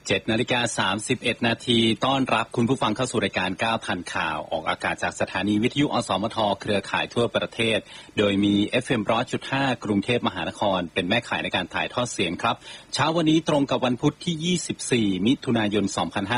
7:31 นาทีต้อนรับคุณผู้ฟังเข้าสู่รายการ9ทันข่าวออกอากาศจากสถานีวิทยุอสมทเครือข่ายทั่วประเทศโดยมี FM 100.5 กรุงเทพมหานครเป็นแม่ข่ายในการถ่ายทอดเสียงครับเช้าวันนี้ตรงกับวันพุธที่24มิถุนายน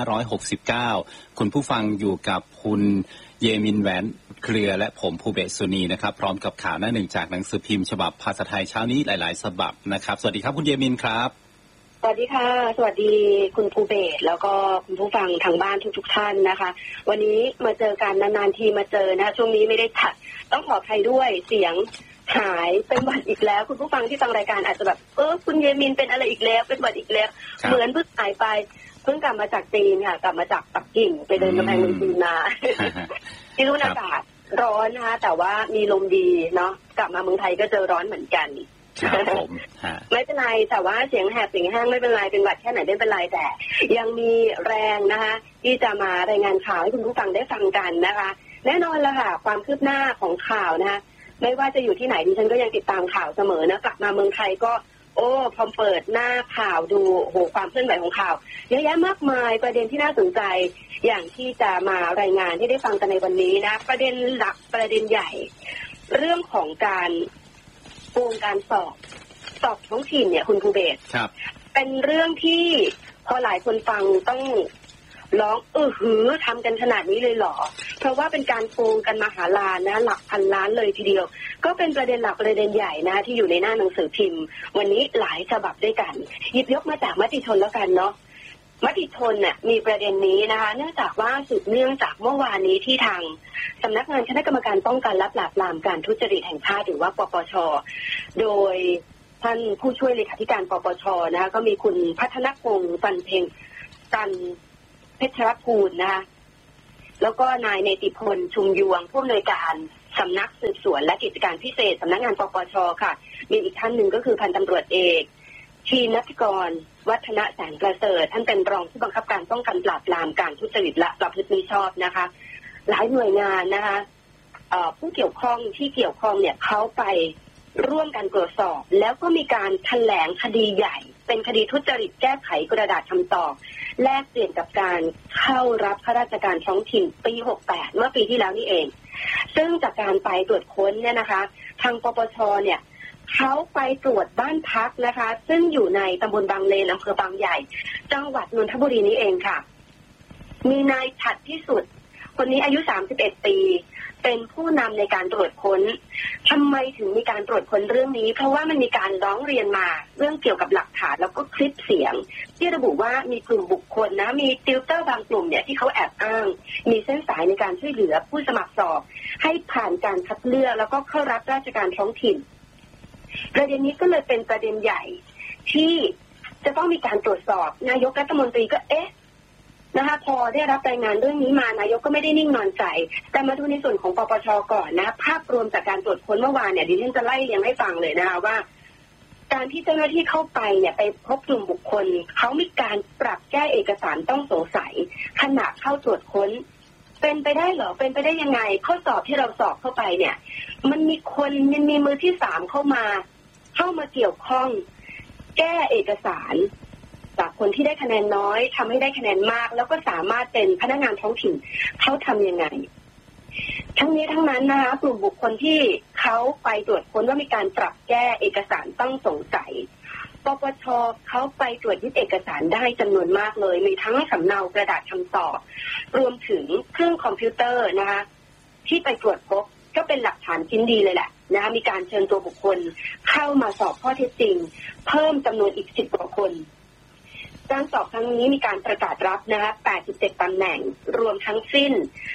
2569คุณผู้ฟังอยู่กับคุณเยมินแหวนเครือและผมภูเบศสุนีนะครับพร้อมกับข่าวหน้าหนึ่งจากหนังสือพิมพ์ฉบับภาษาไทยเช้านี้หลายๆฉบับนะครับสวัสดีครับคุณเยมินครับสวัสดีค่ะสวัสดีคุณภูเบศแล้วก็คุณผู้ฟังทางบ้านทุกท่านนะคะวันนี้มาเจอกันนานๆทีมาเจอนะช่วงนี้ไม่ได้จัดต้องขออภัยด้วยเสียงหายเป็นหวัดอีกแล้วคุณผู้ฟังที่ฟังรายการอาจจะแบบคุณเยมินเป็นอะไรอีกแล้วเป็นหวัดอีกแล้วเหมือนเพิ่งหายไปเพิ่งกลับมาจากจีนค่ะกลับมาจากปักกิ่งไปเดินกำแพงเมืองจีนมาที่รุ่นอากาศร้อนนะคะแต่ว่ามีลมดีเนาะกลับมาเมืองไทยก็เจอร้อนเหมือนกันไม่เป็นไรแต่ว่าเสียงแหบเสียงแห้งไม่เป็นไรเป็นหวัดแค่ไหนไม่เป็นไรแต่ยังมีแรงนะคะที่จะมารายงานข่าวให้คุณผู้ฟังได้ฟังกันนะคะแน่นอนแล้วค่ะความคืบหน้าของข่าวนะคะไม่ว่าจะอยู่ที่ไหนดิฉันก็ยังติดตามข่าวเสมอนะกลับมาเมืองไทยก็พอเปิดหน้าข่าวดูความเคลื่อนไหวของข่าวเยอะแยะมากมายประเด็นที่น่าสนใจอย่างที่จะมารายงานที่ได้ฟังกันในวันนี้นะประเด็นหลักประเด็นใหญ่เรื่องของการโกงการสอบท้องถิ่นเนี่ยคุณภูเบศเป็นเรื่องที่พอหลายคนฟังต้องร้องทำกันขนาดนี้เลยเหรอเพราะว่าเป็นการโกงกันมหาศาลนะหลักพันล้านเลยทีเดียวก็เป็นประเด็นหลักประเด็นใหญ่นะที่อยู่ในหน้าหนังสือพิมพ์วันนี้หลายฉบับด้วยกันหยิบยกมาจากมติชนแล้วกันเนาะมติชนน่ะมีประเด็นนี้นะคะเนื่องจากว่าสืบเนื่องจากเมื่อวานนี้ที่ทางสำนักงานคณะกรรมการป้องกันและปราบปรามการทุจริตแห่งชาติหรือว่าปปช.โดยท่านผู้ช่วยเลขาธิการปปช.นะคะก็มีคุณพัฒนพงศ์จันเพ็งจันเพชรภูลนะคะแล้วก็นายเนติพลชุมยวงผู้อำนวยการสำนักสืบสวนและกิจการพิเศษสำนักงานปปช.ค่ะมีอีกท่านหนึ่งก็คือพันตำรวจเอกชีนัทกรวัฒนะแสงประเสริฐท่านเป็นรองผู้บังคับการป้องกันปราบปรามการทุจริตและประพฤติมิชอบนะคะหลายหน่วยงานนะคะผู้เกี่ยวข้องที่เกี่ยวข้องเนี่ยเขาไปร่วมกันตรวจสอบแล้วก็มีการแถลงคดีใหญ่เป็นคดีทุจริตแก้ไขกระดาษคำตอบแลกเปลี่ยนกับการเข้ารับข้าราชการท้องถิ่นปี68เมื่อปีที่แล้วนี่เองซึ่งจากการไปตรวจค้นเนี่ยนะคะทางปปช.เนี่ยเขาไปตรวจบ้านพักนะคะซึ่งอยู่ในตำบลบางเลนอำเภอบางใหญ่จังหวัดนนทบุรีนี้เองค่ะมีนายฉัตรพิสุทธิ์คนนี้อายุ31ปีเป็นผู้นำในการตรวจค้นทำไมถึงมีการตรวจค้นเรื่องนี้เพราะว่ามันมีการร้องเรียนมาเรื่องเกี่ยวกับหลักฐานแล้วก็คลิปเสียงที่ระบุว่ามีกลุ่มบุคคลนะมีติวเตอร์บางกลุ่มเนี่ยที่เขาแอบอ้างมีเส้นสายในการช่วยเหลือผู้สมัครสอบให้ผ่านการคัดเลือกแล้วก็เข้ารับราชการท้องถิ่นประเด็นนี้ก็เลยเป็นประเด็นใหญ่ที่จะต้องมีการตรวจสอบนายกรัฐมนตรีก็นะคะพอได้รับรายงานเรื่องนี้มานายกก็ไม่ได้นิ่งนอนใจแต่มาดูในส่วนของปปช.ก่อนนะภาพรวมจากการตรวจค้นเมื่อวานเนี่ยดิฉันจะไล่เรียงให้ฟังเลยนะคะว่าการที่เจ้าหน้าที่เข้าไปเนี่ยไปพบกลุ่มบุคคลเขามีการปรับแก้เอกสารต้องสงสัยขณะเข้าตรวจค้นเป็นไปได้เหรอเป็นไปได้ยังไงข้อสอบที่เราสอบเข้าไปเนี่ยมันมีมือที่3เข้ามาเกี่ยวข้องแก้เอกสารจากคนที่ได้คะแนนน้อยทำให้ได้คะแนนมากแล้วก็สามารถเป็นพนักงานท้องถิ่นเขาทำยังไงทั้งนี้ทั้งนั้นนะคะกลุ่มบุคคลที่เขาไปตรวจค้นว่ามีการปรับแก้เอกสารต้องสงสัยปปช.เขาไปตรวจยึดเอกสารได้จำนวนมากเลยมีทั้งสำเนากระดาษคำตอบรวมถึงเครื่องคอมพิวเตอร์นะคะที่ไปตรวจพบก็เป็นหลักฐานชิ้นดีเลยแหละนะคะมีการเชิญตัวบุคคลเข้ามาสอบข้อเท็จจริงเพิ่มจำนวนอีก10 กว่าคนการสอบครั้งนี้มีการประกาศรับนะคะ87 ตำแหน่งรวมทั้งสิ้น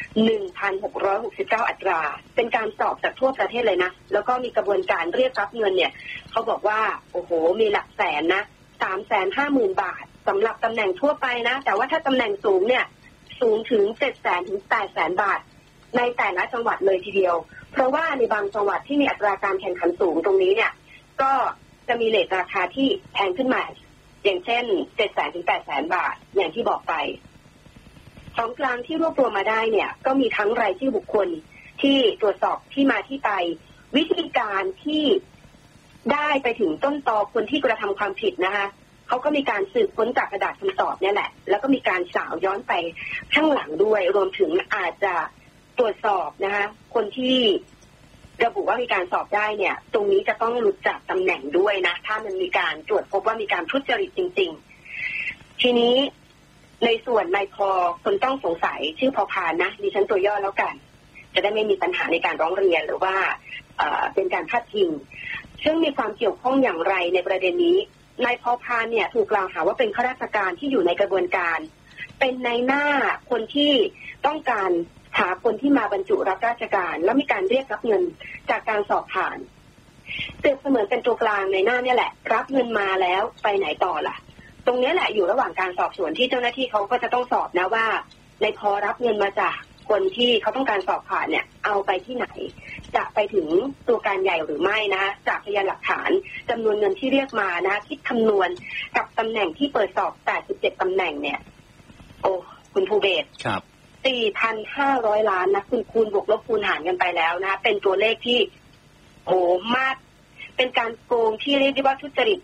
1,669 อัตราเป็นการสอบจากทั่วประเทศเลยนะแล้วก็มีกระบวนการเรียกรับเงินเนี่ยเขาบอกว่าโอ้โหมีหลักแสนนะ 350,000 บาทสำหรับตำแหน่งทั่วไปนะแต่ว่าถ้าตำแหน่งสูงเนี่ยสูงถึง 700,000 ถึง 800,000 บาทในแต่ละจังหวัดเลยทีเดียวเพราะว่าในบางจังหวัดที่มีอัตราการแข่งขันสูงตรงนี้เนี่ยก็จะมีเรทราคาที่แพงขึ้นมาอย่างเช่น 700,000 ถึง 800,000 บาทอย่างที่บอกไปของกลางที่รวบรวมมาได้เนี่ยก็มีทั้งรายชื่อบุคคลที่ตรวจสอบที่มาที่ไปวิธีการที่ได้ไปถึงต้นตอคนที่กระทำความผิดนะคะเขาก็มีการสืบค้นจากกระดาษคำตอบเนี่ยแหละแล้วก็มีการสาวย้อนไปข้างหลังด้วยรวมถึงอาจจะตรวจสอบนะคะคนที่ระบุว่ามีการสอบได้เนี่ยตรงนี้จะต้องหลุดจากตำแหน่งด้วยนะถ้ามันมีการตรวจพบว่ามีการทุจริตจริงๆทีนี้ในส่วนนายพอคนต้องสงสัยชื่อพอพานนะดิฉันตัวย่อแล้วกันจะได้ไม่มีปัญหาในการร้องเรียนหรือว่าเป็นการพาดพิงซึ่งมีความเกี่ยวข้องอย่างไรในประเด็นนี้นายพอพานเนี่ยถูกกล่าวหาว่าเป็นข้าราชการที่อยู่ในกระบวนการเป็นในหน้าคนที่ต้องการหาคนที่มาบรรจุรับราชการแล้วมีการเรียกรับเงินจากการสอบผ่านเปรียบเสมือนเป็นตัวกลางในหน้าเนี่ยแหละรับเงินมาแล้วไปไหนต่อล่ะตรงนี้แหละอยู่ระหว่างการสอบสวนที่เจ้าหน้าที่เขาก็จะต้องสอบนะว่าในพอรับเงินมาจากคนที่เขาต้องการสอบผ่านเนี่ยเอาไปที่ไหนจะไปถึงตัวการใหญ่หรือไม่นะคะจากพยานหลักฐานจำนวนเงินที่เรียกมานะคิดคำนวณกับตำแหน่งที่เปิดสอบ87ตำแหน่งเนี่ยโอ้คุณภูเบศครับ 4,500 ล้านนะคุณคูณบวกลบคูณหารกันไปแล้วนะเป็นตัวเลขที่โหมากเป็นการโกงที่เรียกได้ว่าทุจริต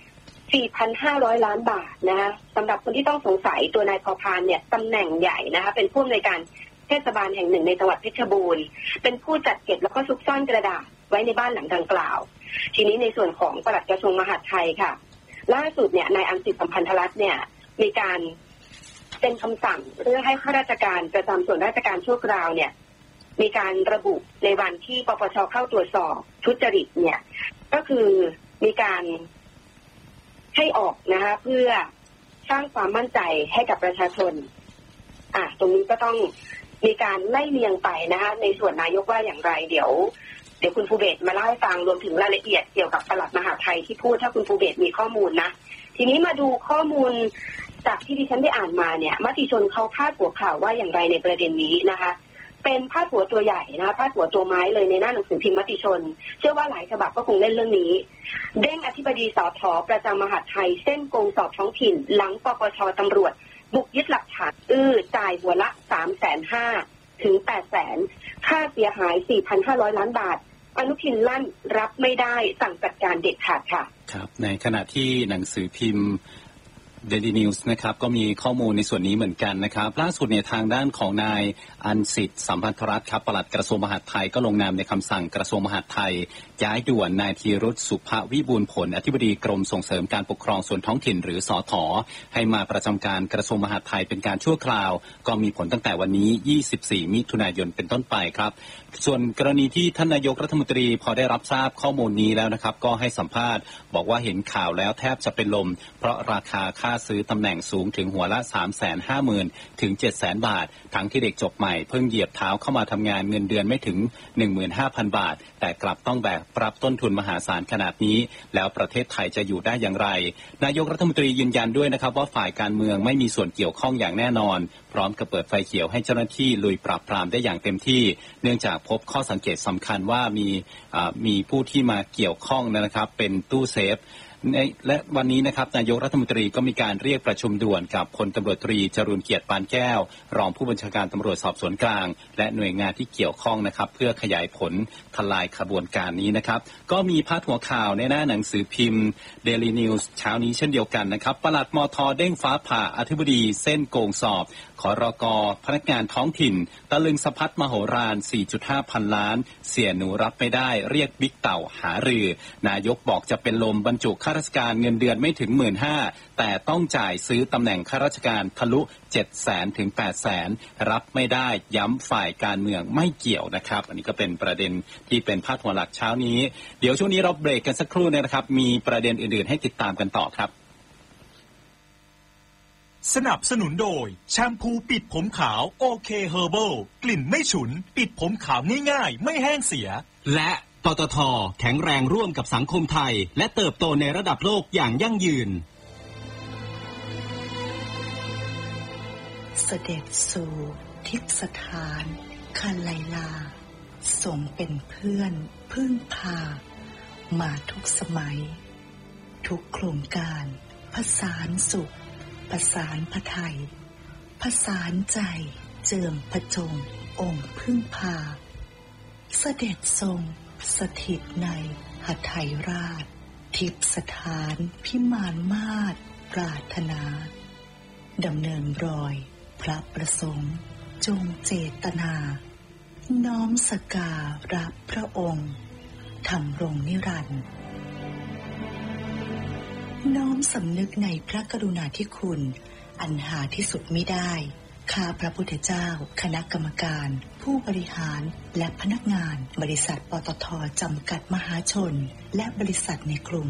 4,500 ล้านบาทนะคะสำหรับคนที่ต้องสงสัยตัวนายพอพานเนี่ยตำแหน่งใหญ่นะคะเป็นผู้อำนวยการเทศบาลแห่งหนึ่งในจังหวัดเพชรบูรณ์เป็นผู้จัดเก็บแล้วก็ซุกซ่อนกระดาษไว้ในบ้านหลังดังกล่าวทีนี้ในส่วนของปลัดกระทรวงมหาดไทยค่ะล่าสุดเนี่ยนายอังสิตสัมพันธรัตน์เนี่ยมีการเป็นคำสั่งเรื่องให้ข้าราชการประจำส่วนราชการชั่วคราวเนี่ยมีการระบุในวันที่ปปช.เข้าตรวจสอบทุจริตเนี่ยก็คือมีการให้ออกนะคะเพื่อสร้างความมั่นใจให้กับประชาชนตรงนี้ก็ต้องมีการไล่เลียงไปนะคะในส่วนนายกว่าอย่างไรเดี๋ยวคุณภูเบศมาเล่าให้ฟังรวมถึงรายละเอียดเกี่ยวกับปลัดมหาดไทยที่พูดถ้าคุณภูเบศมีข้อมูลนะทีนี้มาดูข้อมูลจากที่ดิฉันได้อ่านมาเนี่ยมติชนเขาพาดหัวข่าวว่าอย่างไรในประเด็นนี้นะคะเป็นพาดหัวตัวใหญ่นะคะพาดหัวตัวไม้เลยในหน้าหนังสือพิมพ์มติชนเชื่อว่าหลายฉบับก็คงเล่นเรื่องนี้เด้งอธิบดีสท.ประจำมหาดไทยเส้นโกงสอบท้องถิ่นหลังปปช.ตำรวจบุกยึดหลักฐานจ่ายหัวละ 350,000 ถึง 800,000 ค่าเสียหาย 4,500 ล้านบาทอนุทินลั่นรับไม่ได้สั่งจัดการเด็ดขาดค่ะครับในขณะที่หนังสือพิมพ์Daily News นะครับก็มีข้อมูลในส่วนนี้เหมือนกันนะครับล่าสุดเนี่ยทางด้านของนายอันสิทธิ์สัมพันธรัตน์ครับปลัดกระทรวงมหาดไทยก็ลงนามในคำสั่งกระทรวงมหาดไทยย้ายด่วนนายธีรุษสุภวิบูลย์ผลอธิบดีกรมส่งเสริมการปกครองส่วนท้องถิ่นหรือสท.ให้มาประจำการกระทรวงมหาดไทยเป็นการชั่วคราวก็มีผลตั้งแต่วันนี้24มิถุนายนเป็นต้นไปครับส่วนกรณีที่ท่านนายกรัฐมนตรีพอได้รับทราบข้อมูลนี้แล้วนะครับก็ให้สัมภาษณ์บอกว่าเห็นข่าวแล้วแทบจะเป็นลมเพราะราคาค่าซื้อตำแหน่งสูงถึงหัวละ 350,000 ถึง 700,000 บาททั้งที่เด็กจบใหม่เพิ่งเหยียบเท้าเข้ามาทำงานเงินเดือนไม่ถึง 15,000 บาทแต่กลับต้องแบกรับต้นทุนมหาศาลขนาดนี้แล้วประเทศไทยจะอยู่ได้อย่างไรนายกรัฐมนตรียืนยันด้วยนะครับว่าฝ่ายการเมืองไม่มีส่วนเกี่ยวข้องอย่างแน่นอนพร้อมกับเปิดไฟเขียวให้เจ้าหน้าที่ลุยปราบปรามได้อย่างเต็มที่เนื่องจากพบข้อสังเกตสำคัญว่ามีผู้ที่มาเกี่ยวข้องนะครับเป็นตู้เซฟและวันนี้นะครับนายกรัฐมนตรีก็มีการเรียกประชุมด่วนกับพลตำรวจตรีจรูญเกียรติปานแก้วรองผู้บัญชาการตำรวจสอบสวนกลางและหน่วยงานที่เกี่ยวข้องนะครับเพื่อขยายผลทลายขบวนการนี้นะครับก็มีพาดหัวข่าวในหน้าหนังสือพิมพ์ Daily News เช้านี้เช่นเดียวกันนะครับปลัดมท.เด้งฟ้าผ่าอธิบดีเส้นโกงสอบขรก.พนักงานท้องถิ่นตะลึงสะพัดมโหฬาร 4.5 พันล้านเสียหนูรับไม่ได้เรียกบิ๊กเต่าหารือนายกบอกจะเป็นลมบรรจุข้าราชการเงินเดือนไม่ถึง 15,000 แต่ต้องจ่ายซื้อตำแหน่งข้าราชการทะลุ 700,000 ถึง 800,000 รับไม่ได้ย้ำฝ่ายการเมืองไม่เกี่ยวนะครับอันนี้ก็เป็นประเด็นที่เป็นพาดหัวหลักเช้านี้เดี๋ยวช่วงนี้เราเบรกกันสักครู่นะครับมีประเด็นอื่นๆให้ติดตามกันต่อครับสนับสนุนโดยแชมพูปิดผมขาวโอเคเฮอร์เบิลกลิ่นไม่ฉุนปิดผมขาวง่ายๆไม่แห้งเสียและปตท.แข็งแรงร่วมกับสังคมไทยและเติบโตในระดับโลกอย่างยั่งยืนเสด็จสู่ทิพย์สถานคาไลลาทรงเป็นเพื่อนพึ่งพามาทุกสมัยทุกโครงการผสานสุขประสานพระไทยผสานใจเจิมพระจงองค์พึ่งพาเสด็จทรงสถิตในหทัยราชทิพย์สถานพิมานมาศปรารถนาดำเนินรอยพระประสงค์จงเจตนาน้อมสักการะพระองค์ทำรงนิรันดร์น้อมสำนึกในพระกรุณาธิคุณอันหาที่สุดมิได้ข้าพระพุทธเจ้าคณะกรรมการผู้บริหารและพนักงานบริษัทปตท.จำกัดมหาชนและบริษัทในกลุ่ม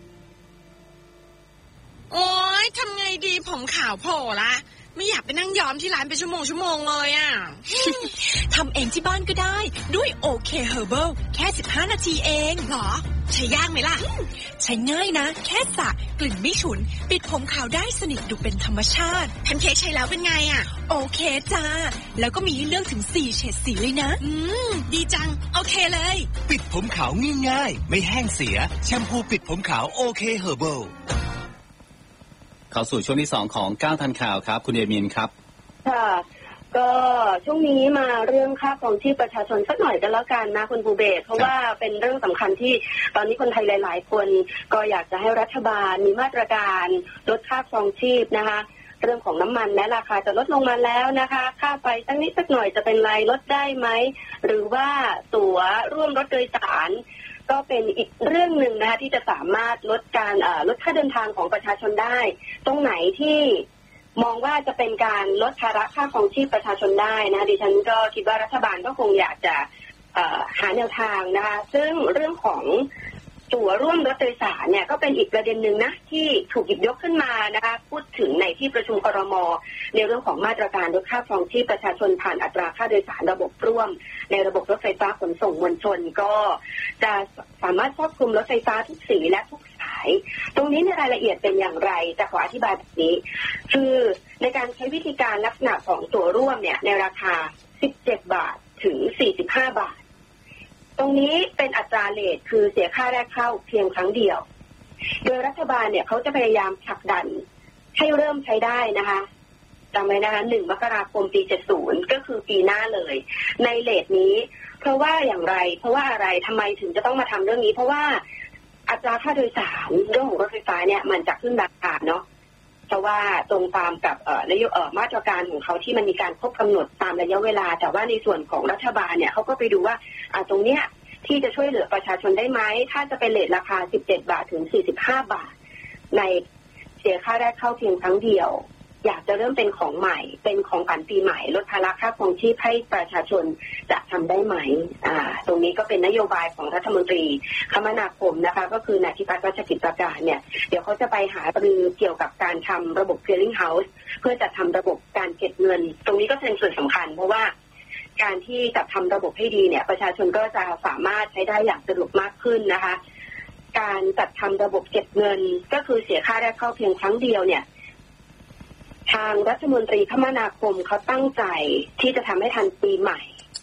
โอ๊ยทำไงดีผมขาวโผล่ละไม่อยากไปนั่งย้อมที่ร้านเป็นชั่วโมงเลยอ่ะทำเองที่บ้านก็ได้ด้วยโอเคเฮอร์เบิลแค่15 นาทีเองหรอใช้ยากไหมล่ะใช้ง่ายนะแค่สระกลิ่นไม่ฉุนปิดผมขาวได้สนิทดูเป็นธรรมชาติแพนเค้กใช้แล้วเป็นไงอ่ะโอเคจ้าแล้วก็มีให้เลือกถึง4เฉดสีเลยนะดีจังโอเคเลยปิดผมขาวง่ายๆไม่แห้งเสียแชมพูปิดผมขาวโอเคเฮอร์เบิลเข้าสู่ช่วงที่2ของ9ทันข่าวครับคุณเอมินครับค่ะก็ช่วงนี้มาเรื่องค่าครองชีพประชาชนสักหน่อยกันแล้วกันนะคุณภูเบศเพราะว่าเป็นเรื่องสำคัญที่ตอนนี้คนไทยหลายๆคนก็อยากจะให้รัฐบาลมีมาตรการลดค่าครองชีพนะคะเรื่องของน้ำมันและราคาจะลดลงมาแล้วนะคะค่าไฟสักนิดสักหน่อยจะเป็นไรลดได้ไหมหรือว่าตั๋วร่วมรถโดยสารก็เป็นอีกเรื่องหนึ่งนะคะที่จะสามารถลดค่าเดินทางของประชาชนได้ตรงไหนที่มองว่าจะเป็นการลดภาระค่าครองชีพประชาชนได้นะดิฉันก็คิดว่ารัฐบาลก็คงอยากจะหาแนวทางนะคะซึ่งเรื่องของตั๋วร่วมรถโดยสารเนี่ยก็เป็นอีกประเด็นหนึ่งนะที่ถูกหยิบยกขึ้นมานะคะพูดถึงในที่ประชุมครม.ในเรื่องของมาตรการลดค่าครองชีพประชาชนผ่านอัตราค่าโดยสารระบบร่วมในระบบรถไฟฟ้าขนส่งมวลชนก็จะสามารถครอบคลุมรถไฟฟ้าทุกสีและทุกสายตรงนี้ในรายละเอียดเป็นอย่างไรจะขออธิบายแบบนี้คือในการใช้วิธีการลักษณะของตั๋วร่วมเนี่ยในราคา17 บาทถึง45 บาทตรงนี้เป็นอัตราเรทคือเสียค่าแรกเข้าเพียงครั้งเดียวโดยรัฐบาลเนี่ยเขาจะพยายามผลักดันให้เริ่มใช้ได้นะคะจำไว้นะคะ1 มกราคม ปี 70ก็คือปีหน้าเลยในเรทนี้เพราะว่าอย่างไรเพราะว่าอะไรทำไมถึงจะต้องมาทำเรื่องนี้เพราะว่าอัตราค่าโดยสารเรื่องของรถไฟฟ้าเนี่ยมันจะขึ้นราคาเนาะเพราะว่าตรงตามกับมาตรการของเขาที่มันมีการครบกำหนดตามระยะเวลาแต่ว่าในส่วนของรัฐบาลเนี่ยเขาก็ไปดูว่าตรงเนี้ยที่จะช่วยเหลือประชาชนได้ไหมถ้าจะเป็นเรทราคา17 บาทถึง45 บาทในเสียค่าแรกเข้าเพียงครั้งเดียวอยากจะเริ่มเป็นของใหม่เป็นของขวัญปีใหม่ลดภาระค่าครองชีพให้ประชาชนจะทำได้ไหมตรงนี้ก็เป็นนโยบายของรัฐมนตรีคมนาคมนะคะก็คือนายพิพัฒน์รัชกิจประการเนี่ยเดี๋ยวเขาจะไปหารือเกี่ยวกับการทำระบบ clearing house เพื่อจะทำระบบการเก็บเงินตรงนี้ก็เป็นส่วนสำคัญเพราะว่าการที่จะทำระบบให้ดีเนี่ยประชาชนก็จะสามารถใช้ได้อย่างสะดวกมากขึ้นนะคะการจัดทำระบบเก็บเงินก็คือเสียค่าแรกเข้าเพียงครั้งเดียวเนี่ยทางรัฐมนตรีคมนาคมเขาตั้งใจที่จะทำให้ทันปีใหม่ปี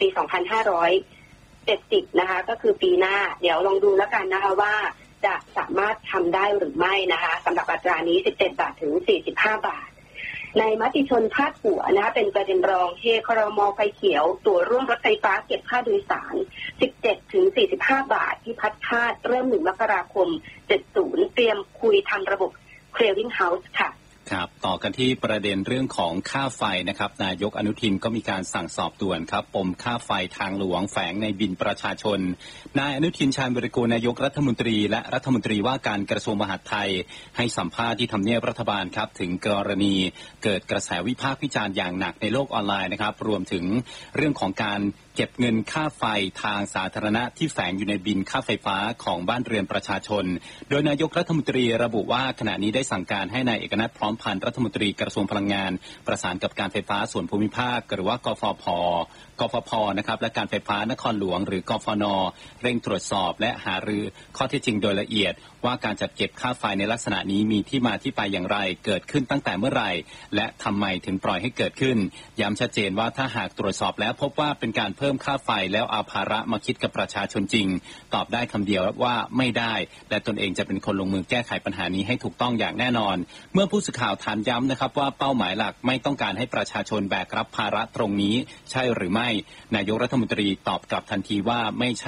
2570 นะคะก็คือปีหน้าเดี๋ยวลองดูแล้วกันนะคะว่าจะสามารถทำได้หรือไม่นะคะสำหรับอัตรานี้17 บาทถึง45 บาทในมติชนพาดหัวนะคะเป็นประเด็นรองเฮครม.ไฟเขียวตั๋วร่วมรถไฟฟ้าเก็บค่าโดยสาร17 ถึง 45 บาทที่พัดคาดเริ่ม1 มกราคม 70เตรียมคุยทำระบบ clearing house ค่ะครับต่อกันที่ประเด็นเรื่องของค่าไฟนะครับนายกอนุทินก็มีการสั่งสอบด่วนครับปมค่าไฟทางหลวงแฝงในบินประชาชนนายอนุทินชาญวิรากูลนายกรัฐมนตรีและรัฐมนตรีว่าการกระทรวงมหาดไทยให้สัมภาษณ์ที่ทำเนียบรัฐบาลครับถึงกรณีเกิดกระแสวิพากษ์วิจารณ์อย่างหนักในโลกออนไลน์นะครับรวมถึงเรื่องของการเก็บเงินค่าไฟทางสาธารณะที่แฝงอยู่ในบินค่าไฟฟ้าของบ้านเรือนประชาชนโดยนายกรัฐมนตรีระบุว่าขณะนี้ได้สั่งการให้นายเอกนัทพร้อมพันธ์รัฐมนตรีกระทรวงพลังงานประสานกับการไฟฟ้าส่วนภูมิภาคหรือว่ากฟผนะครับและการไฟฟ้านครหลวงหรือกฟน.เร่งตรวจสอบและหารือข้อเท็จจริงโดยละเอียดว่าการจัดเก็บค่าไฟในลักษณะนี้มีที่มาที่ไปอย่างไรเกิดขึ้นตั้งแต่เมื่อไหร่และทำไมถึงปล่อยให้เกิดขึ้นย้ำชัดเจนว่าถ้าหากตรวจสอบแล้วพบว่าเป็นการเพิ่มค่าไฟแล้วเอาภาระมาคิดกับประชาชนจริงตอบได้คำเดียวว่าไม่ได้และตนเองจะเป็นคนลงมือแก้ไขปัญหานี้ให้ถูกต้องอย่างแน่นอนเมื่อผู้สื่อข่าวถามย้ำนะครับว่าเป้าหมายหลักไม่ต้องการให้ประชาชนแบกรับภาระตรงนี้ใช่หรือไม่นายกรัฐมนตรีตอบกลับทันทีว่าไม่ใช่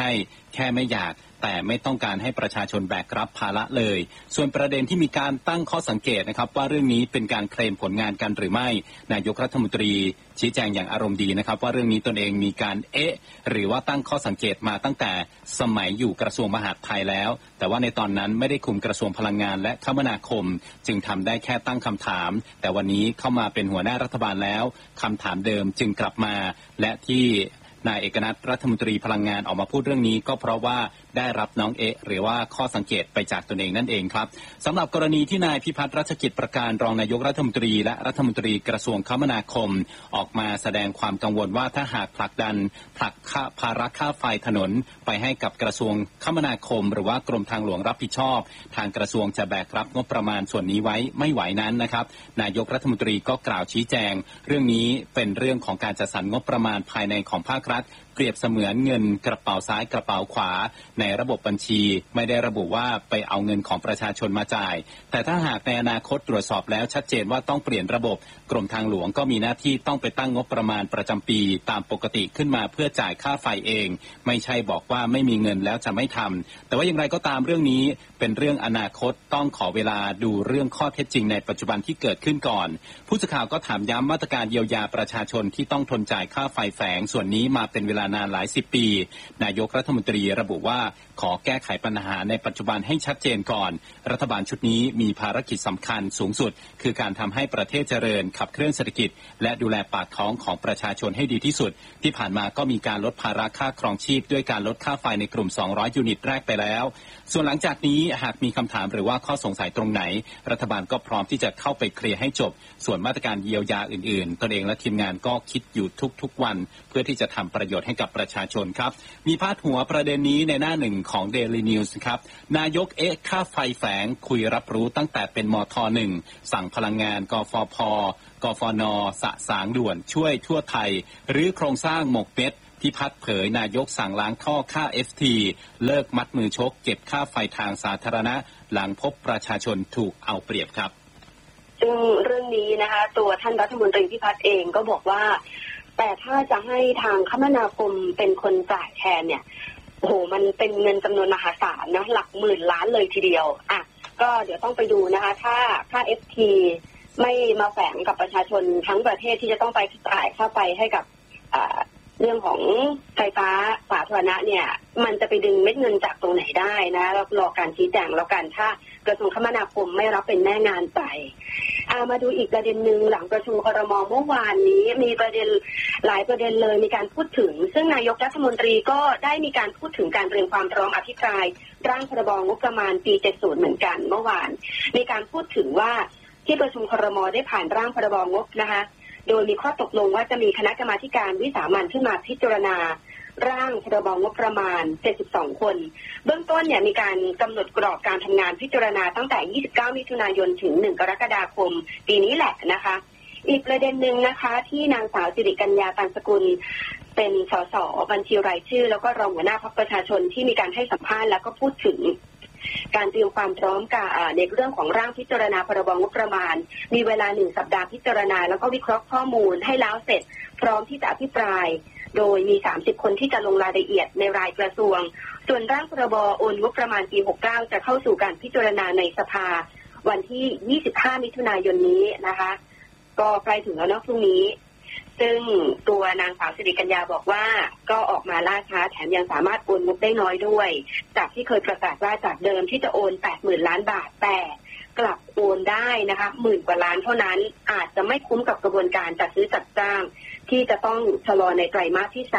แค่ไม่อยากแต่ไม่ต้องการให้ประชาชนแบกรับภาระเลยส่วนประเด็นที่มีการตั้งข้อสังเกตนะครับว่าเรื่องนี้เป็นการเคลมผลงานกันหรือไม่นายกรัฐมนตรีชี้แจงอย่างอารมณ์ดีนะครับว่าเรื่องนี้ตนเองมีการหรือว่าตั้งข้อสังเกตมาตั้งแต่สมัยอยู่กระทรวงมหาดไทยแล้วแต่ว่าในตอนนั้นไม่ได้คุมกระทรวงพลังงานและคมนาคมจึงทำได้แค่ตั้งคำถามแต่วันนี้เข้ามาเป็นหัวหน้ารัฐบาลแล้วคำถามเดิมจึงกลับมาและที่นายเอกนัทรัฐมนตรีพลังงานออกมาพูดเรื่องนี้ก็เพราะว่าได้รับน้องหรือว่าข้อสังเกตไปจากตนเองนั่นเองครับสำหรับกรณีที่นายพิพัฒน์รัชกิจประการรองนายกรัฐมนตรีและรัฐมนตรีกระทรวงคมนาคมออกมาแสดงความกังวลว่าถ้าหากผลักดันภาระค่าไฟถนนไปให้กับกระทรวงคมนาคมหรือว่ากรมทางหลวงรับผิดชอบทางกระทรวงจะแบกรับงบประมาณส่วนนี้ไว้ไม่ไหวนั้นนะครับนายกรัฐมนตรีก็กล่าวชี้แจงเรื่องนี้เป็นเรื่องของการจัดสรรงบประมาณภายในของภาครัฐเปรียบเสมือนเงินกระเป๋าซ้ายกระเป๋าขวาในระบบบัญชีไม่ได้ระบุว่าไปเอาเงินของประชาชนมาจ่ายแต่ถ้าหากในอนาคตตรวจสอบแล้วชัดเจนว่าต้องเปลี่ยนระบบกรมทางหลวงก็มีหน้าที่ต้องไปตั้งงบประมาณประจำปีตามปกติขึ้นมาเพื่อจ่ายค่าไฟเองไม่ใช่บอกว่าไม่มีเงินแล้วจะไม่ทำแต่ว่าอย่างไรก็ตามเรื่องนี้เป็นเรื่องอนาคตต้องขอเวลาดูเรื่องข้อเท็จจริงในปัจจุบันที่เกิดขึ้นก่อนผู้สื่อข่าวก็ถามย้ำมาตรการเยียวยาประชาชนที่ต้องทนจ่ายค่าไฟแฝงส่วนนี้มาเป็นเวลานานหลายสิบปีนายกรัฐมนตรีระบุว่าขอแก้ไขปัญหาในปัจจุบันให้ชัดเจนก่อนรัฐบาลชุดนี้มีภารกิจสำคัญสูงสุดคือการทำให้ประเทศเจริญขับเคลื่อนเศรษฐกิจและดูแลปากท้องของประชาชนให้ดีที่สุดที่ผ่านมาก็มีการลดภาระค่าครองชีพด้วยการลดค่าไฟในกลุ่ม200ยูนิตแรกไปแล้วส่วนหลังจากนี้หากมีคำถามหรือว่าข้อสงสัยตรงไหนรัฐบาลก็พร้อมที่จะเข้าไปเคลียร์ให้จบส่วนมาตรการเยียวยาอื่นๆตนเองและทีมงานก็คิดอยู่ทุกๆวันเพื่อที่จะทำประโยชน์ให้กับประชาชนครับมีพาดหัวประเด็นนี้ในหน้าหนึ่งของ Daily News ครับนายกค่าไฟแฝงคุยรับรู้ตั้งแต่เป็นมท.1 สั่งพลังงานกฟผ.กฟน.สะสางด่วนช่วยทั่วไทยหรือโครงสร้างหมกเม็ดที่พัดเผยนายกสั่งล้างท่อค่า FT เลิกมัดมือชกเก็บค่าไฟทางสาธารณะหลังพบประชาชนถูกเอาเปรียบครับซึ่งเรื่องนี้นะคะตัวท่านรัฐมนตรีพิพัฒน์เองก็บอกว่าแต่ถ้าจะให้ทางคมนาคมเป็นคนจ่ายแทนเนี่ยโอ้โหมันเป็นเงินจำนวนมหาศาลนะหลักหมื่นล้านเลยทีเดียวก็เดี๋ยวต้องไปดูนะคะถ้าค่า FT ไม่มาแฝงกับประชาชนทั้งประเทศที่จะต้องไปจ่ายค่าไฟให้กับเรื่องของไฟฟ้าสาธารณะเนี่ยมันจะไปดึงเม็ดเงินจากตรงไหนได้นะเรารอการชี้แจงแล้วกันถ้ากระทรวงคมนาคมไม่รับเป็นแม่งานไปมาดูอีกประเด็นหนึ่งหลังประชุมครม.เมื่อวานนี้มีประเด็นหลายประเด็นเลยมีการพูดถึงซึ่งนายกรัฐมนตรีก็ได้มีการพูดถึงการเตรียมความพร้อมอภิปรายร่างพรบงบประมาณปี70เหมือนกันเมื่อวานมีการพูดถึงว่าที่ประชุมครม.ได้ผ่านร่างพรบงบนะคะโดยมีข้อตกลงว่าจะมีคณะกรรมาการวิสามัญขึ้นมาพิจารณาร่างพรบงบประมาณ72คนเบื้องต้นเนี่ยมีการกำหนดกรอบการทำงานพิจารณาตั้งแต่29มิถุนายนถึง1กรกฎาคมปีนี้แหละนะคะอีกประเด็นหนึ่งนะคะที่นางสาวสิริกัญญาตันสกุลเป็นสสบัญชีรายชื่อแล้วก็รองหัวหน้าพรรคประชาชนที่มีการให้สัมภาษณ์แล้วก็พูดถึงการเตรียมความพร้อมในเรื่องของร่างพิจารณาพรบงบประมาณมีเวลา1สัปดาห์พิจารณาแล้วก็วิเคราะห์ข้อมูลให้แล้วเสร็จพร้อมที่จะอภิปรายโดยมี30คนที่จะลงรายละเอียดในรายกระทรวงส่วนร่างพรบโอนงบประมาณปี69จะเข้าสู่การพิจารณาในสภาวันที่25มิถุนายนนี้นะคะก็ใกล้ถึงแล้วเนาะพรุ่งนี้ซึ่งตัวนางสาวสิริกัญญาบอกว่าก็ออกมาล่าช้าแถมยังสามารถโอนงบได้น้อยด้วยจากที่เคยประกาศว่าจากเดิมที่จะโอน 80,000 ล้านบาทแต่กลับโอนได้นะคะ10,000 กว่าล้านเท่านั้นอาจจะไม่คุ้มกับกระบวนการจัดซื้อจัดจ้างที่จะต้องชะลอในไตรมาสที่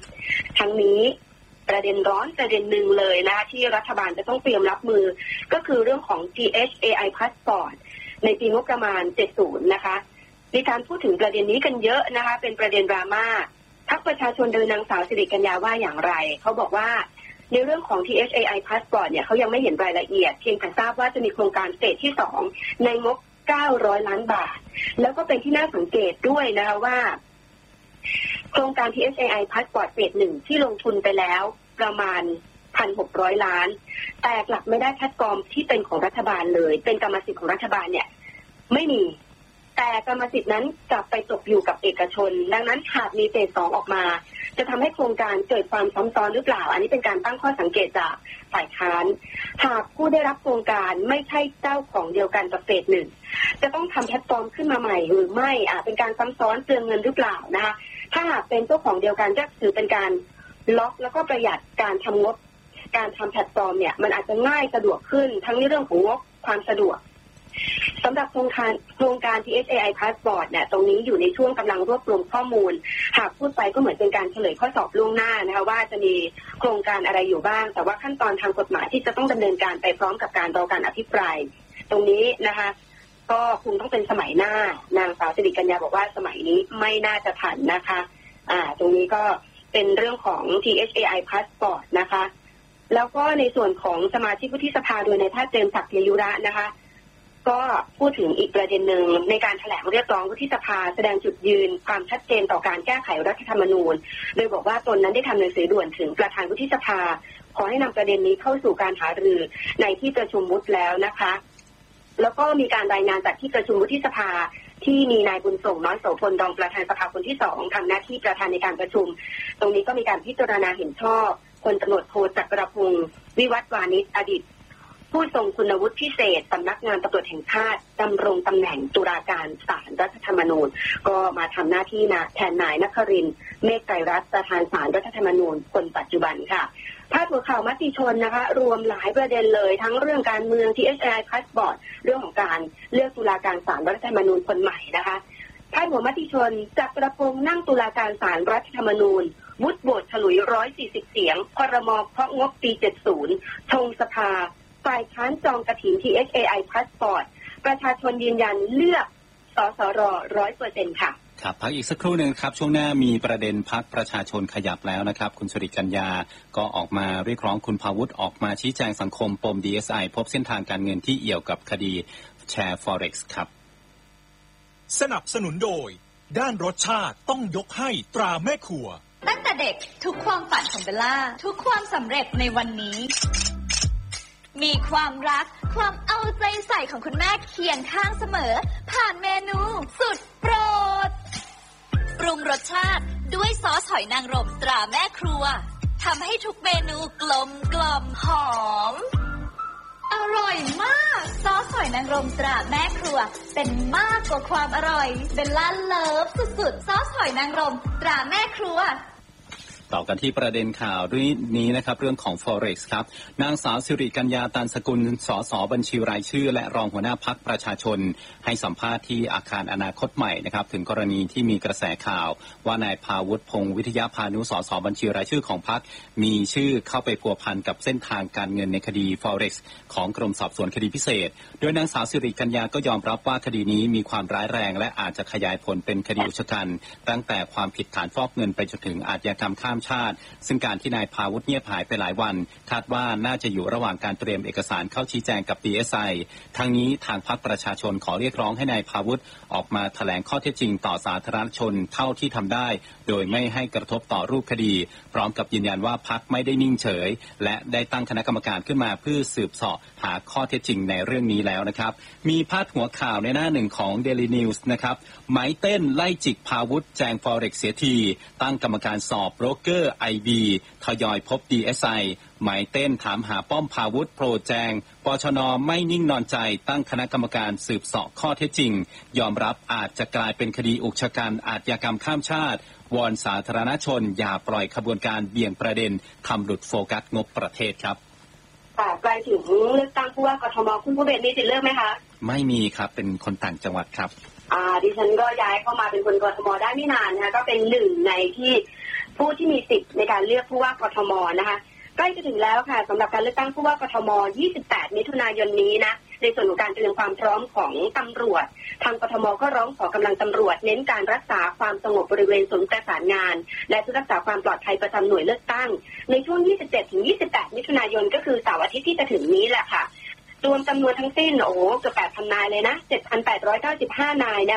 3ทั้งนี้ประเด็นร้อนประเด็นหนึ่งเลยนะที่รัฐบาลจะต้องเตรียมรับมือก็คือเรื่องของ GHAI Passport ในปีงบประมาณ70นะคะมีการพูดถึงประเด็นนี้กันเยอะนะคะเป็นประเด็นดราม่าพรรคประชาชนโดยนางสาวสิริกัญญาว่าอย่างไรเขาบอกว่าในเรื่องของ THAI Passport เนี่ยเขายังไม่เห็นรายละเอียดเพียงแต่ทราบว่าจะมีโครงการเฟสที่2ในงบ900 ล้านบาทแล้วก็เป็นที่น่าสังเกตด้วยนะคะว่าโครงการ THAI Passport เฟส1ที่ลงทุนไปแล้วประมาณ 1,600 ล้านแต่กลับไม่ได้แพลตฟอร์มที่เป็นของรัฐบาลเลยเป็นกรรมสิทธิ์ของรัฐบาลเนี่ยไม่มีแต่กรรมสิทธิ์นั้นกลับไปตกอยู่กับเอกชนดังนั้นหากมีเฟส2ออกมาจะทำให้โครงการเกิดความซ้ำซ้อนหรือเปล่าอันนี้เป็นการตั้งข้อสังเกตจากฝ่ายค้านหากผู้ได้รับโครงการไม่ใช่เจ้าของเดียวกันกับเฟสหนึ่งจะต้องทำแพลตฟอร์มขึ้นมาใหม่หรือไม่เป็นการซ้ำซ้อนเปลืองเงินหรือเปล่านะคะถ้าหากเป็นเจ้าของเดียวกันจะถือเป็นการล็อกแล้วก็ประหยัดการทำงบการทำแพลตฟอร์มเนี่ยมันอาจจะง่ายสะดวกขึ้นทั้งในเรื่องของงบความสะดวกสำหรับโครงการ TSAI Passport เนี่ยตรงนี้อยู่ในช่วงกำลังรวบรวมข้อมูลหากพูดไปก็เหมือนเป็นการเฉลยข้อสอบล่วงหน้านะคะว่าจะมีโครงการอะไรอยู่บ้างแต่ว่าขั้นตอนทางกฎหมายที่จะต้องดำเนินการไปพร้อมกับการรอการอภิปรายตรงนี้นะคะก็คงต้องเป็นสมัยหน้านางสาวสิริกัญญาบอกว่าสมัยนี้ไม่น่าจะทันนะคะตรงนี้ก็เป็นเรื่องของ TSAI Passport นะคะแล้วก็ในส่วนของสมาชิกวุฒิสภาโดยนายแพทย์เจมส์ศักดิ์ เทยุระนะคะก็พูดถึงอีกประเด็นหนึ่งในการแถลงเรียกร้องวุฒิสภาแสดงจุดยืนความชัดเจนต่อการแก้ไขรัฐธรรมนูญโดยบอกว่าตนนั้นได้ทำหนังสือด่วนถึงประธานวุฒิสภาขอให้นำประเด็นนี้เข้าสู่การหารือในที่ประชุมวุฒิแล้วนะคะแล้วก็มีการรายงานจากที่ประชุมวุฒิสภาที่มีนายบุญส่งน้อยโสพลรองประธานสภาคนที่2ทำหน้าที่ประธานในการประชุมตรงนี้ก็มีการพิจารณาเห็นชอบพลตำรวจโทจักรพงศ์วิวัฒน์วานิชอดีตผู้ทรงคุณวุฒิพิเศษสำนักงานตำรวจแห่งชาติดำรงตำแหน่งตุลาการศาลรัฐธรรมนูญก็มาทำหน้าที่แทนนายนครินทร์เมฆไตรรัตน์ประธานศาลรัฐธรรมนูญคนปัจจุบันค่ะพาดหัวข่าวมติชนนะคะรวมหลายประเด็นเลยทั้งเรื่องการเมือง TSAI Passport เรื่องของการเลือกตุลาการศาลรัฐธรรมนูญคนใหม่นะคะพาดหัวมติชนจักรพงศ์นั่งตุลาการศาลรัฐธรรมนูญวุฒิโหวตฉลุย140เสียงครม.เพราะงบปี70ชงสภาฝ่ายค้านจองกฐิน TSAI Passport ประชาชนยืนยันเลือกสสร 100% ค่ะครับพักอีกสักครู่หนึ่งครับช่วงหน้ามีประเด็นพรรคประชาชนขยับแล้วนะครับคุณสุริกัญญาก็ออกมาเรียกร้องคุณภาวุฒิออกมาชี้แจงสังคมปม DSI พบเส้นทางการเงินที่เอี่ยวกับคดีแชร์ Forex ครับสนับสนุนโดยด้านรสชาติต้องยกให้ตราแม่ครัวตั้งแต่เด็กทุกความฝันของเบลล่าทุกความสำเร็จในวันนี้มีความรักความเอาใจใส่ของคุณแม่เคียงข้างเสมอผ่านเมนูสุดโปรดปรุงรสชาติด้วยซอสหอยนางรมตราแม่ครัวทำให้ทุกเมนูกลมกล่อมหอมอร่อยมากซอสหอยนางรมตราแม่ครัวเป็นมากกว่าความอร่อยเบลล่าเลิฟสุดๆซอสหอยนางรมตราแม่ครัวต่อกันที่ประเด็นข่าวนี้นะครับเรื่องของ Forex ครับนางสาวสิริกัญญาตันสกุลสสบัญชีรายชื่อและรองหัวหน้าพรรคประชาชนให้สัมภาษณ์ที่อาคารอนาคตใหม่นะครับถึงกรณีที่มีกระแสข่าวว่านายภาวุฒิพงศ์วิทยาพานุสสบัญชีรายชื่อของพรรคมีชื่อเข้าไปพัวพันกับเส้นทางการเงินในคดี Forex ของกรมสอบสวนคดีพิเศษโดยนางสาวสิริกัญญาก็ยอมรับว่าคดีนี้มีความร้ายแรงและอาจจะขยายผลเป็นคดีอุกชะกันตั้งแต่ความผิดฐานฟอกเงินไปจนถึงอาชญากรรมข้ามชาติซึ่งการที่นายภาวุฒิเงียบหายไปหลายวันคาดว่าน่าจะอยู่ระหว่างการเตรียมเอกสารเข้าชี้แจงกับ DSI ทั้งนี้ทางพรรคประชาชนขอเรียกร้องให้นายภาวุฒิออกมาแถลงข้อเท็จจริงต่อสาธารณชนเท่าที่ทำได้โดยไม่ให้กระทบต่อรูปคดีพร้อมกับยืนยันว่าพรรคไม่ได้นิ่งเฉยและได้ตั้งคณะกรรมการขึ้นมาเพื่อสืบเสาะหาข้อเท็จจริงในเรื่องนี้แล้วนะครับมีพาดหัวข่าวในหน้าหนึ่งของ Daily News นะครับไม้เต้นไล่จิกภาวุฒิแจง Forex เสียทีตั้งกรรมการสอบโบรกเกอร์ IBทยอยพบ DSI หมายเต้นถามหาป้อมภาวุฒิโปรแจงปชน.ไม่นิ่งนอนใจตั้งคณะกรรมการสืบเสาะข้อเท็จจริงยอมรับอาจจะกลายเป็นคดีอุกชะกันอาชญากรรมข้ามชาติวอนสาธารณชนอย่าปล่อยขบวนการเบี่ยงประเด็นทำหลุดโฟกัสงบประเทศครับใกล้ถึงเลือกตั้งผู้ว่ากทมคุณผู้เบศมีสิทธิ์เลือกไหมคะไม่มีครับเป็นคนต่างจังหวัดครับดิฉันก็ย้ายเข้ามาเป็นคนกทมได้ไม่นานนะคะก็เป็นหนึ่งในที่ผู้ที่มีสิทธิ์ในการเลือกผู้ว่ากทมนะคะใกล้จะถึงแล้วค่ะสำหรับการเลือกตั้งผู้ว่ากทม28มิถุนายนนี้นะในส่วนของการเตรียมความพร้อมของตำรวจทางกทมก็ร้องขอกำลังตำรวจเน้นการรักษาความสงบบริเวณศูนย์ประสานงานและเพื่อรักษาความปลอดภัยประจำหน่วยเลือกตั้งในช่วง27-28มิถุนายนก็คือเสาร์อาทิตย์ที่จะถึงนี้แหละค่ะรวมจำนวนทั้งสิ้นเกือบ 8,000 นายเลยนะ 7,895 นายนะคะ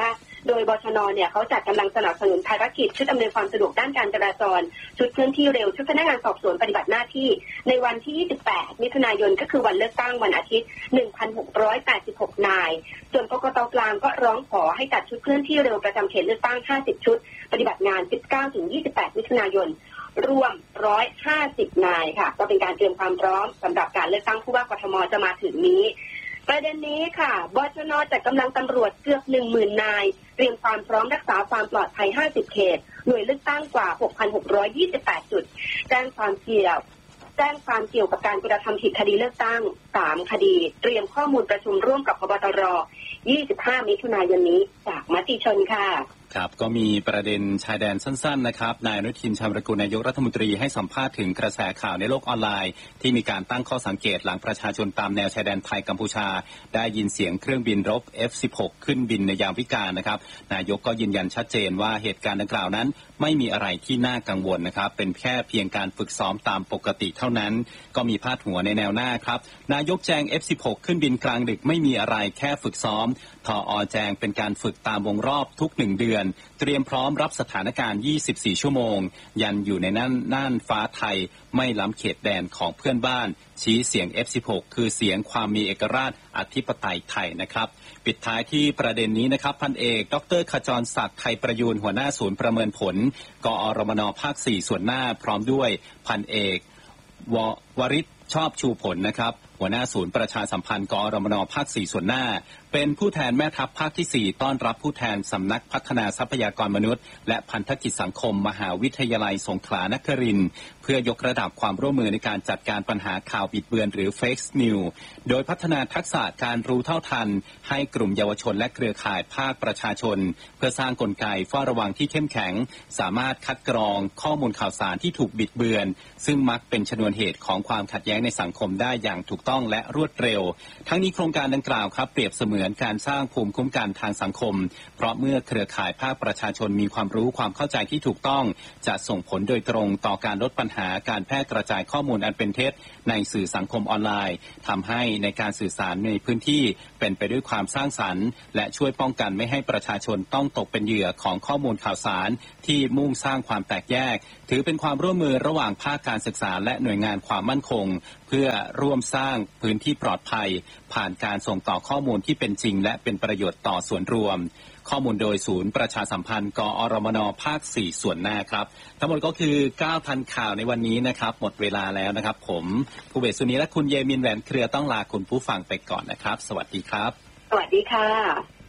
โดยบชน.เนี่ยเขาจัดกำลังสนับสนุนภารกิจชุดอำนวยความสะดวกด้านการจราจรชุดเคลื่อนที่เร็วชุดพนักงานสอบสวนปฏิบัติหน้าที่ในวันที่28มิถุนายนก็คือวันเลือกตั้งวันอาทิตย์ 1,686 นายส่วนกกต.กลางก็ร้องขอให้จัดชุดเคลื่อนที่เร็วประจำเขตเลือกตั้ง50ชุดปฏิบัติงาน 19-28 มิถุนายนรวม150 นายค่ะก็เป็นการเตรียมความพร้อมสำหรับการเลือกตั้งผู้ว่ากทมจะมาถึงนี้ประเด็นนี้ค่ะบชน.จัดกำลังตำรวจเกือบ 10,000 นายเตรียมความพร้อมรักษาความปลอดภัย50เขตหน่วยเลือกตั้งกว่า 6,628 จุดแจ้งความเกี่ยวกับการกระทำผิดคดีเลือกตั้ง3คดีเตรียมข้อมูลประชุมร่วมกับพบตร25 มิถุนายนนี้จากมติชนค่ะครับก็มีประเด็นชายแดนสั้นๆนะครับนายอนุทินชาญวิรากูลนายกรัฐมนตรีให้สัมภาษณ์ถึงกระแสข่าวในโลกออนไลน์ที่มีการตั้งข้อสังเกตหลังประชาชนตามแนวชายแดนไทยกัมพูชาได้ยินเสียงเครื่องบินรบ F-16 ขึ้นบินในยามวิกาลนะครับนายกก็ยืนยันชัดเจนว่าเหตุการณ์ดังกล่าวนั้นไม่มีอะไรที่น่ากังวลนะครับเป็นแค่เพียงการฝึกซ้อมตามปกติเท่านั้นก็มีพาดหัวในแนวหน้าครับนายกแจง F-16 ขึ้นบินกลางดึกไม่มีอะไรแค่ฝึกซ้อมทอ.แจงเป็นการฝึกตามวงรอบทุก1เดือนเตรียมพร้อมรับสถานการณ์24ชั่วโมงยันอยู่ในน่านฟ้าไทยไม่ล้ำเขตแดนของเพื่อนบ้านชี้เสียง F-16 คือเสียงความมีเอกราชอธิปไตยไทยนะครับปิดท้ายที่ประเด็นนี้นะครับพันเอกดร.ขจรศักดิ์ไทยประยูรหัวหน้าศูนย์ประเมินผลกอรมน.ภาค 4ส่วนหน้าพร้อมด้วยพันเอกวริศชอบชูผลนะครับหัวหน้าศูนย์ประชาสัมพันธ์กอรมน.ภาค 4ส่วนหน้าเป็นผู้แทนแม่ทัพภาคที่ 4ต้อนรับผู้แทนสำนักพัฒนาทรัพยากรมนุษย์และพันธกิจสังคมมหาวิทยาลัยสงขลานครินทร์เพื่อยกระดับความร่วมมือในการจัดการปัญหาข่าวบิดเบือนหรือ Fake News โดยพัฒนาทักษะการรู้เท่าทันให้กลุ่มเยาวชนและเครือข่ายภาคประชาชนเพื่อสร้างกลไกเฝ้าระวังที่เข้มแข็งสามารถคัดกรองข้อมูลข่าวสารที่ถูกบิดเบือนซึ่งมักเป็นชนวนเหตุของความขัดแย้งในสังคมได้อย่างถูกต้องและรวดเร็วทั้งนี้โครงการดังกล่าวครับเปรียบเสมือนการสร้างภูมิคุ้มกันทางสังคมเพราะเมื่อเครือข่ายภาคประชาชนมีความรู้ความเข้าใจที่ถูกต้องจะส่งผลโดยตรงต่อการลดปัญหาการแพร่กระจายข้อมูลอันเป็นเท็จในสื่อสังคมออนไลน์ทำให้ในการสื่อสารในพื้นที่เป็นไปด้วยความสร้างสรรค์และช่วยป้องกันไม่ให้ประชาชนต้องตกเป็นเหยื่อของข้อมูลข่าวสารที่มุ่งสร้างความแตกแยกถือเป็นความร่วมมือระหว่างภาคการศึกษาและหน่วยงานความมั่นคงเพื่อร่วมสร้างพื้นที่ปลอดภัยผ่านการส่งต่อข้อมูลที่เป็นจริงและเป็นประโยชน์ต่อส่วนรวมข้อมูลโดยศูนย์ประชาสัมพันธ์กอรมน.ภาค 4ส่วนหน้าครับทั้งหมดก็คือ9ทันข่าวในวันนี้นะครับหมดเวลาแล้วนะครับผมภูเบศสุนีและคุณเยมินแหวนเครือต้องลาคุณผู้ฟังไปก่อนนะครับสวัสดีครับสวัสดีค่ะ